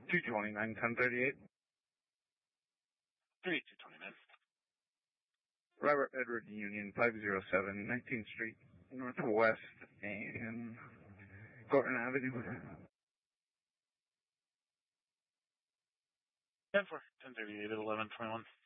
229, 1038. 3229. Robert Edward Union, 507, 19th Street, Northwest, and Gordon Avenue. 10-4, 1038 at 1121.